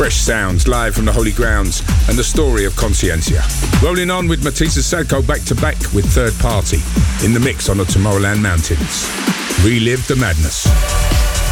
fresh sounds live from the Holy Grounds and the story of Consciencia. Rolling on with Matisse Sadko back to back with Third Party in the mix on the Tomorrowland Mountains. Relive the madness.